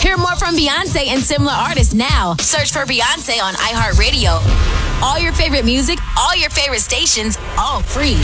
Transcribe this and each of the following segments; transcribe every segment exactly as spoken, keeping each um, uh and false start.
Hear more from Beyonce and similar artists now. Search for Beyonce on iHeartRadio. All your favorite music, all your favorite stations, all free.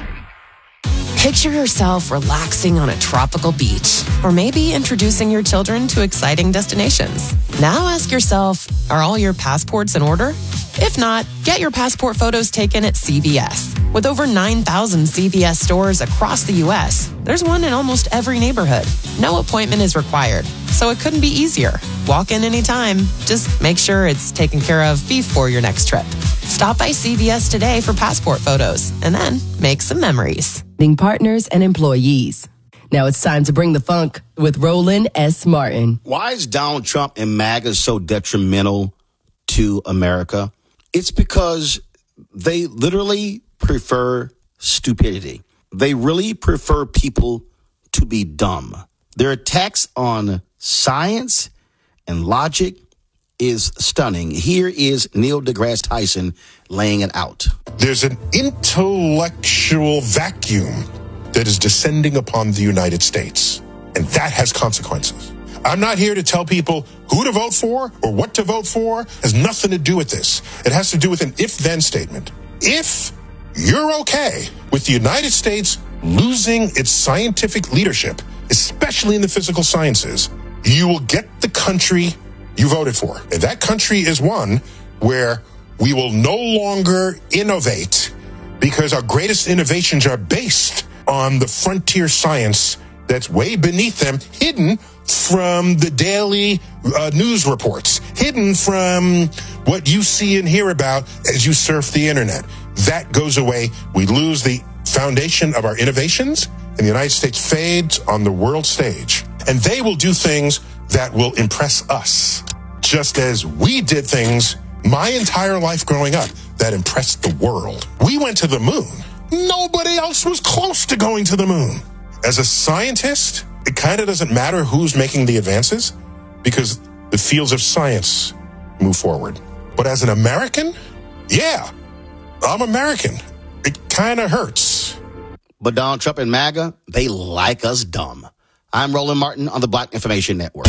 Picture yourself relaxing on a tropical beach, or maybe introducing your children to exciting destinations. Now ask yourself, are all your passports in order? If not, get your passport photos taken at C V S. With over nine thousand C V S stores across the U S, there's one in almost every neighborhood. No appointment is required, so it couldn't be easier. Walk in anytime. Just make sure it's taken care of before your next trip. Stop by C V S today for passport photos, and then make some memories. Partners and employees. Now it's time to bring the funk with Roland S. Martin. Why is Donald Trump and MAGA so detrimental to America? It's because they literally prefer stupidity. They really prefer people to be dumb. Their attacks on science and logic is stunning. Here is Neil deGrasse Tyson laying it out. There's an intellectual vacuum that is descending upon the United States, and that has consequences. I'm not here to tell people who to vote for or what to vote for. It has nothing to do with this. It has to do with an if-then statement. If you're okay with the United States losing its scientific leadership, especially in the physical sciences, you will get the country you voted for. And that country is one where we will no longer innovate because our greatest innovations are based on the frontier science that's way beneath them, hidden from the daily uh, news reports, hidden from what you see and hear about as you surf the internet. That goes away. We lose the foundation of our innovations, and the United States fades on the world stage. And they will do things that will impress us, just as we did things my entire life growing up that impressed the world. We went to the moon. Nobody else was close to going to the moon. As a scientist, it kind of doesn't matter who's making the advances because the fields of science move forward. But as an American, yeah, I'm American. It kind of hurts. But Donald Trump and MAGA, they like us dumb. I'm Roland Martin on the Black Information Network.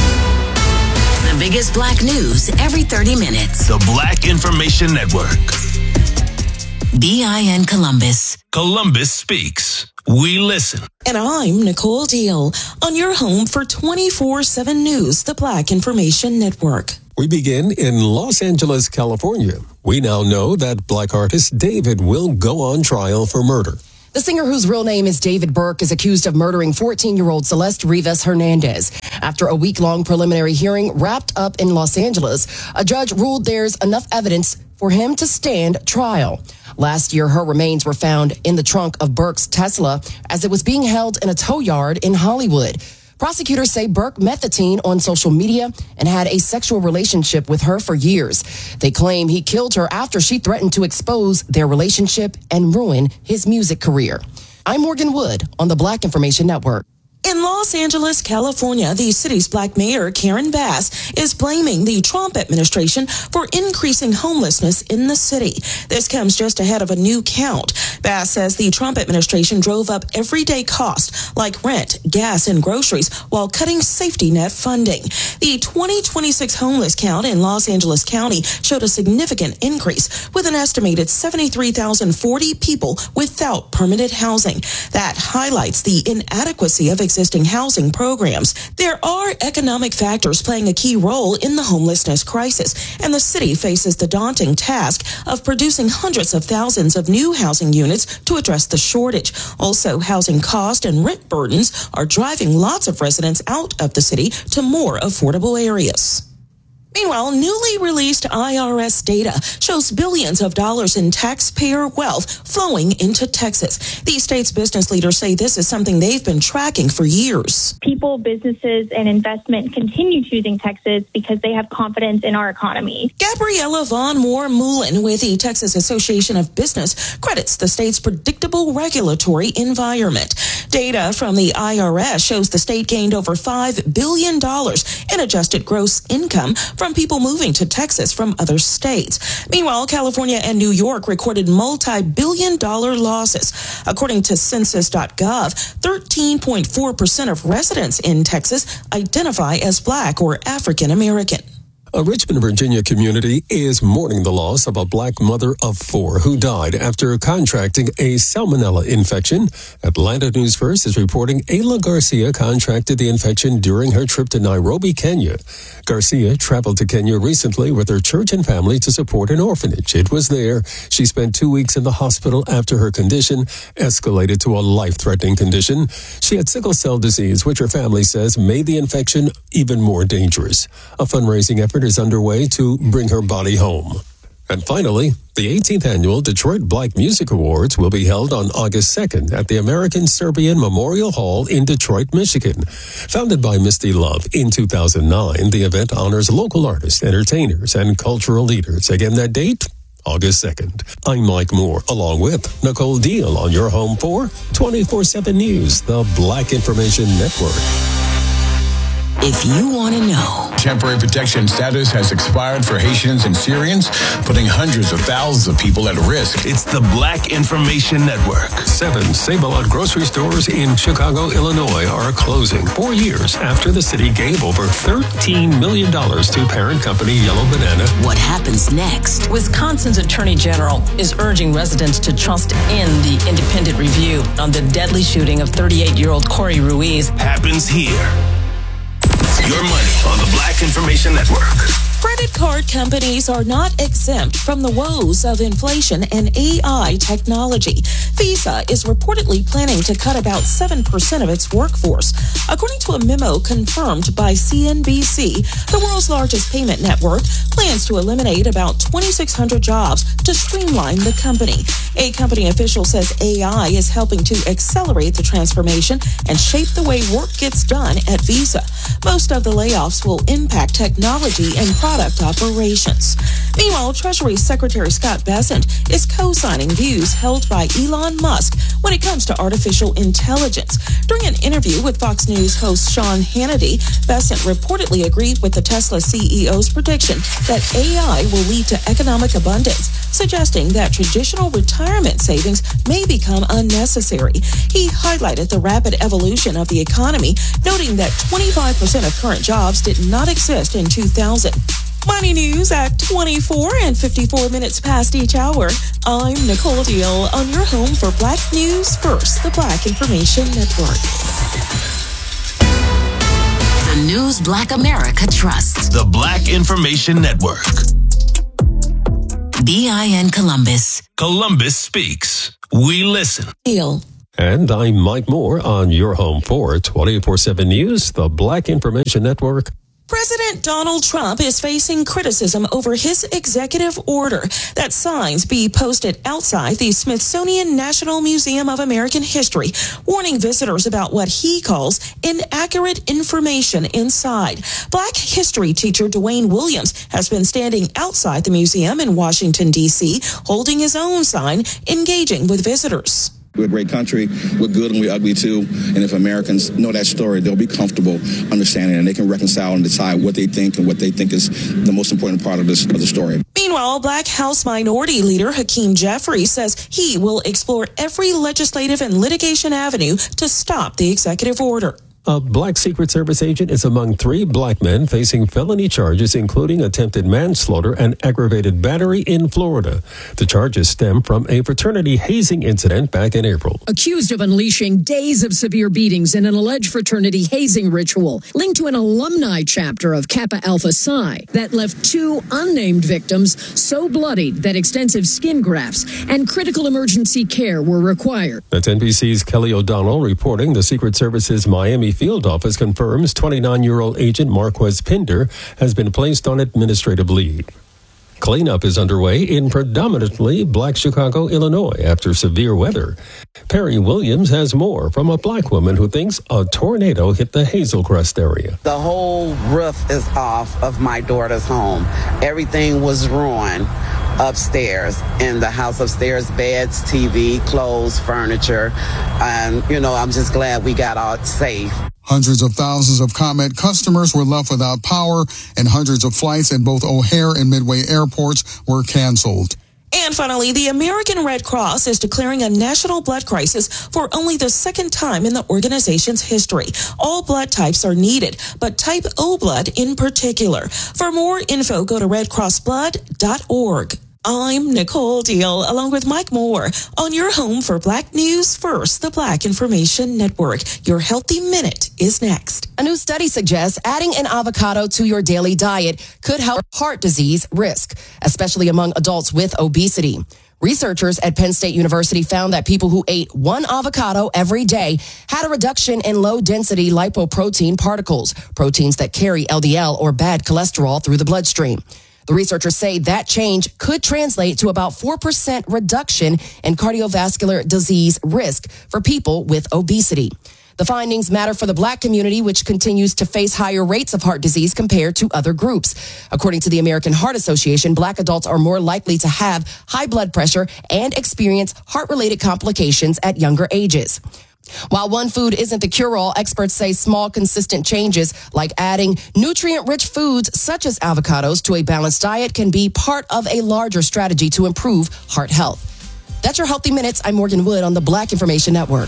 The biggest black news every thirty minutes. The Black Information Network. B I N Columbus. Columbus speaks. We listen. And I'm Nicole Deal on your home for twenty-four seven News, the Black Information Network. We begin in Los Angeles, California. We now know that black artist David will go on trial for murder. The singer, whose real name is David Burke, is accused of murdering fourteen-year-old Celeste Rivas Hernandez. After a week-long preliminary hearing wrapped up in Los Angeles, a judge ruled there's enough evidence for him to stand trial. Last year, her remains were found in the trunk of Burke's Tesla as it was being held in a tow yard in Hollywood. Prosecutors say Burke met the teen on social media and had a sexual relationship with her for years. They claim he killed her after she threatened to expose their relationship and ruin his music career. I'm Morgan Wood on the Black Information Network. In Los Angeles, California, the city's black mayor, Karen Bass, is blaming the Trump administration for increasing homelessness in the city. This comes just ahead of a new count. Bass says the Trump administration drove up everyday costs like rent, gas, and groceries while cutting safety net funding. The twenty twenty-six homeless count in Los Angeles County showed a significant increase with an estimated seventy-three thousand forty people without permanent housing. That highlights the inadequacy of existing housing programs. There are economic factors playing a key role in the homelessness crisis, and the city faces the daunting task of producing hundreds of thousands of new housing units to address the shortage. Also, housing cost and rent burdens are driving lots of residents out of the city to more affordable areas. Meanwhile, newly released I R S data shows billions of dollars in taxpayer wealth flowing into Texas. The state's business leaders say this is something they've been tracking for years. People, businesses, and investment continue choosing Texas because they have confidence in our economy. Gabriella Von Moore Moulin with the Texas Association of Business credits the state's predictable regulatory environment. Data from the I R S shows the state gained over five billion dollars in adjusted gross income from from people moving to Texas from other states. Meanwhile, California and New York recorded multi-billion dollar losses. According to census dot gov, thirteen point four percent of residents in Texas identify as Black or African American. A Richmond, Virginia community is mourning the loss of a Black mother of four who died after contracting a salmonella infection. Atlanta News First is reporting Ayla Garcia contracted the infection during her trip to Nairobi, Kenya. Garcia traveled to Kenya recently with her church and family to support an orphanage. It was there she spent two weeks in the hospital after her condition escalated to a life-threatening condition. She had sickle cell disease, which her family says made the infection even more dangerous. A fundraising effort is underway to bring her body home. And finally, the eighteenth annual Detroit Black Music Awards will be held on August second at the American Serbian Memorial Hall in Detroit, Michigan. Founded by Misty Love in two thousand nine, the event honors local artists, entertainers, and cultural leaders. Again, that date, August second. I'm Mike Moore, along with Nicole Deal on your home for twenty-four seven News, the Black Information Network. If you want to know. Temporary protection status has expired for Haitians and Syrians, putting hundreds of thousands of people at risk. It's the Black Information Network. Seven Save-A-Lot grocery stores in Chicago, Illinois are closing four years after the city gave over thirteen million dollars to parent company Yellow Banana. What happens next? Wisconsin's Attorney General is urging residents to trust in the independent review on the deadly shooting of thirty-eight-year-old Corey Ruiz. Happens here. Your money on the Black Information Network. Credit card companies are not exempt from the woes of inflation and A I technology. Visa is reportedly planning to cut about seven percent of its workforce. According to a memo confirmed by C N B C, the world's largest payment network plans to eliminate about twenty-six hundred jobs to streamline the company. A company official says A I is helping to accelerate the transformation and shape the way work gets done at Visa. Most of the layoffs will impact technology and product operations. Meanwhile, Treasury Secretary Scott Bessent is co-signing views held by Elon Musk when it comes to artificial intelligence. During an interview with Fox News host Sean Hannity, Bessent reportedly agreed with the Tesla C E O's prediction that A I will lead to economic abundance, suggesting that traditional retirement savings may become unnecessary. He highlighted the rapid evolution of the economy, noting that twenty-five percent of current jobs did not exist in two thousand. Money News at twenty-four and fifty-four minutes past each hour. I'm Nicole Deal on your home for Black News First, the Black Information Network. The news Black America trusts. The Black Information Network. B I N Columbus. Columbus speaks. We listen. Deal. And I'm Mike Moore on your home for twenty-four seven News, the Black Information Network. President Donald Trump is facing criticism over his executive order that signs be posted outside the Smithsonian National Museum of American History, warning visitors about what he calls inaccurate information inside. Black history teacher Dwayne Williams has been standing outside the museum in Washington, D C, holding his own sign, engaging with visitors. We're a great country. We're good and we're ugly too. And if Americans know that story, they'll be comfortable understanding it, and they can reconcile and decide what they think and what they think is the most important part of this of the story. Meanwhile, Black House Minority Leader Hakeem Jeffrey says he will explore every legislative and litigation avenue to stop the executive order. A Black Secret Service agent is among three Black men facing felony charges, including attempted manslaughter and aggravated battery in Florida. The charges stem from a fraternity hazing incident back in April. Accused of unleashing days of severe beatings in an alleged fraternity hazing ritual linked to an alumni chapter of Kappa Alpha Psi that left two unnamed victims so bloodied that extensive skin grafts and critical emergency care were required. That's N B C's Kelly O'Donnell reporting. The Secret Service's Miami field office confirms twenty-nine-year-old agent Marquez Pinder has been placed on administrative leave. Cleanup is underway in predominantly Black Chicago, Illinois, after severe weather. Perry Williams has more from a Black woman who thinks a tornado hit the Hazel Crest area. The whole roof is off of my daughter's home. Everything was ruined upstairs in the house upstairs, beds, T V, clothes, furniture. And, you know, I'm just glad we got out safe. Hundreds of thousands of ComEd customers were left without power, and hundreds of flights at both O'Hare and Midway airports were canceled. And finally, the American Red Cross is declaring a national blood crisis for only the second time in the organization's history. All blood types are needed, but type O blood in particular. For more info, go to red cross blood dot org. I'm Nicole Deal, along with Mike Moore, on your home for Black News First, the Black Information Network. Your Healthy Minute is next. A new study suggests adding an avocado to your daily diet could help heart disease risk, especially among adults with obesity. Researchers at Penn State University found that people who ate one avocado every day had a reduction in low-density lipoprotein particles, proteins that carry L D L or bad cholesterol through the bloodstream. The researchers say that change could translate to about four percent reduction in cardiovascular disease risk for people with obesity. The findings matter for the Black community, which continues to face higher rates of heart disease compared to other groups. According to the American Heart Association, Black adults are more likely to have high blood pressure and experience heart-related complications at younger ages. While one food isn't the cure-all, experts say small, consistent changes like adding nutrient-rich foods such as avocados to a balanced diet can be part of a larger strategy to improve heart health. That's your Healthy Minutes. I'm Morgan Wood on the Black Information Network.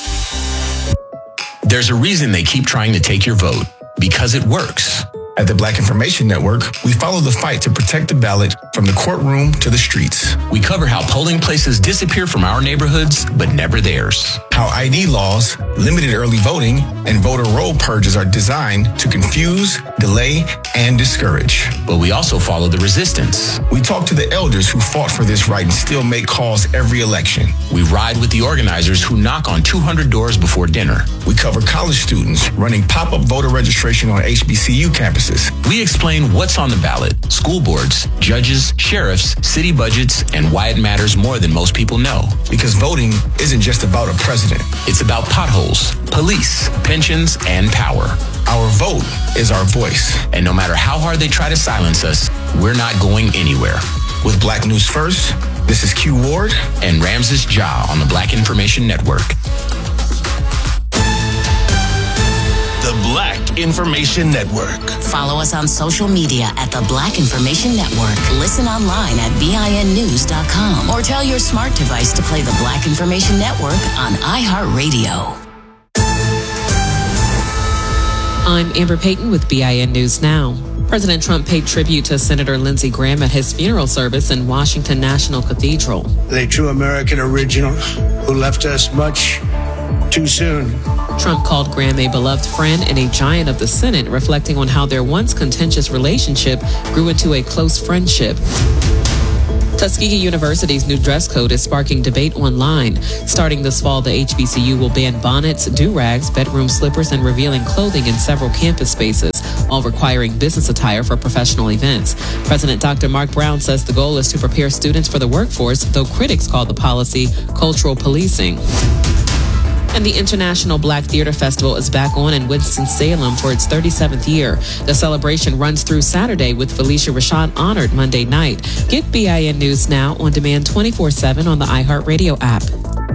There's a reason they keep trying to take your vote, because it works. At the Black Information Network, we follow the fight to protect the ballot from the courtroom to the streets. We cover how polling places disappear from our neighborhoods, but never theirs. How I D laws, limited early voting, and voter roll purges are designed to confuse, delay, and discourage. But we also follow the resistance. We talk to the elders who fought for this right and still make calls every election. We ride with the organizers who knock on two hundred doors before dinner. We cover college students running pop-up voter registration on H B C U campuses. We explain what's on the ballot, school boards, judges, sheriffs, city budgets, and why it matters more than most people know. Because voting isn't just about a president. It's about potholes, police, pensions, and power. Our vote is our voice. And no matter how hard they try to silence us, we're not going anywhere. With Black News First, this is Q Ward and Ramses Ja on the Black Information Network. The Black Information Network. Follow us on social media at the Black Information Network. Listen online at B I N news dot com or tell your smart device to play the Black Information Network on iHeartRadio. I'm Amber Payton with B I N News Now. President Trump paid tribute to Senator Lindsey Graham at his funeral service in Washington National Cathedral. The true American original who left us much too soon. Trump called Graham a beloved friend and a giant of the Senate, reflecting on how their once contentious relationship grew into a close friendship. Tuskegee University's new dress code is sparking debate online. Starting this fall, the H B C U will ban bonnets, do-rags, bedroom slippers, and revealing clothing in several campus spaces, all requiring business attire for professional events. President Doctor Mark Brown says the goal is to prepare students for the workforce, though critics call the policy cultural policing. And the International Black Theater Festival is back on in Winston-Salem for its thirty-seventh year. The celebration runs through Saturday with Felicia Rashad honored Monday night. Get B I N News Now on demand twenty-four seven on the iHeartRadio app.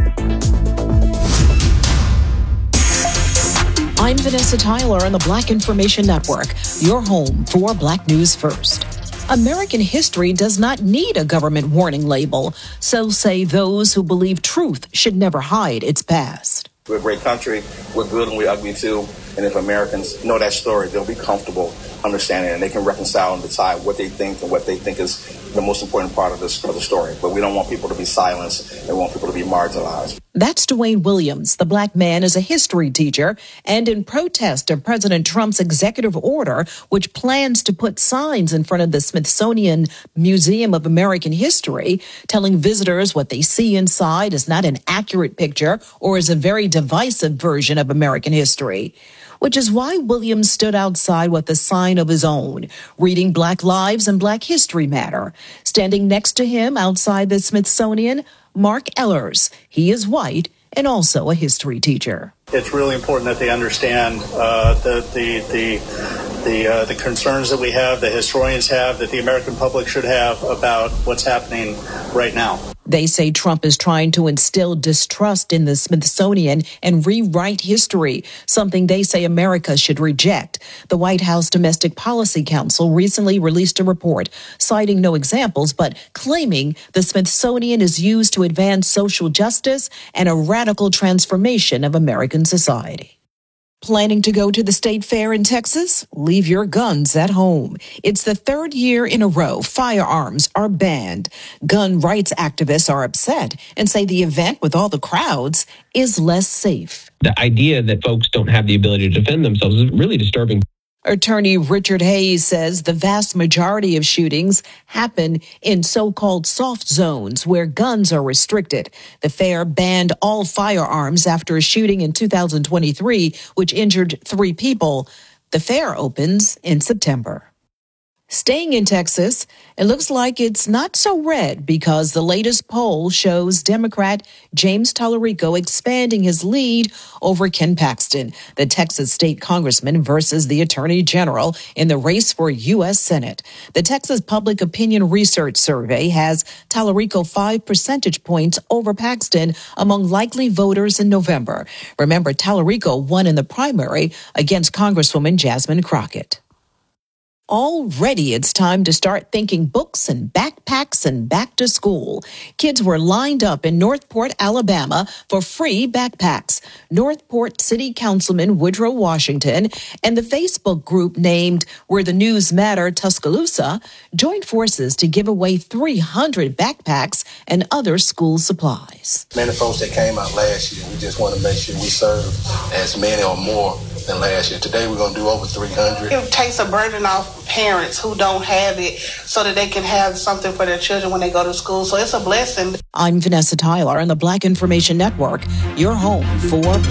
I'm Vanessa Tyler on the Black Information Network, your home for Black News First. American history does not need a government warning label, so say those who believe truth should never hide its past. We're a great country. We're good and we're ugly too. And if Americans know that story, they'll be comfortable understanding it, and they can reconcile and decide what they think and what they think is the most important part of this of the story. But we don't want people to be silenced. We want people to be marginalized. That's Dwayne Williams. The black man is a history teacher, and in protest of President Trump's executive order, which plans to put signs in front of the Smithsonian Museum of American History, telling visitors what they see inside is not an accurate picture or is a very divisive version of American history. Which is why Williams stood outside with a sign of his own, reading Black Lives and Black History Matter. Standing next to him outside the Smithsonian, Mark Ellers. He is white and also a history teacher. It's really important that they understand uh, the the the the, uh, the concerns that we have, the historians have, that the American public should have about what's happening right now. They say Trump is trying to instill distrust in the Smithsonian and rewrite history, something they say America should reject. The White House Domestic Policy Council recently released a report citing no examples, but claiming the Smithsonian is used to advance social justice and a radical transformation of American society. Planning to go to the state fair in Texas? Leave your guns at home. It's the third year in a row firearms are banned. Gun rights activists are upset and say the event with all the crowds is less safe. The idea that folks don't have the ability to defend themselves is really disturbing. Attorney Richard Hayes says the vast majority of shootings happen in so-called soft zones where guns are restricted. The fair banned all firearms after a shooting in two thousand twenty-three, which injured three people. The fair opens in September. Staying in Texas, it looks like it's not so red because the latest poll shows Democrat James Tallarico expanding his lead over Ken Paxton, the Texas state congressman versus the attorney general in the race for U S Senate. The Texas Public Opinion Research Survey has Tallarico five percentage points over Paxton among likely voters in November. Remember, Tallarico won in the primary against Congresswoman Jasmine Crockett. Already it's time to start thinking books and backpacks and back to school. Kids were lined up in Northport, Alabama for free backpacks. Northport City Councilman Woodrow Washington and the Facebook group named Where the News Matter Tuscaloosa joined forces to give away three hundred backpacks and other school supplies. Many folks that came out last year, we just want to make sure we serve as many or more than last year. Today we're going to do over three hundred. It takes a burden off parents who don't have it so that they can have something for their children when they go to school. So it's a blessing. I'm Vanessa Tyler on the Black Information Network, your home for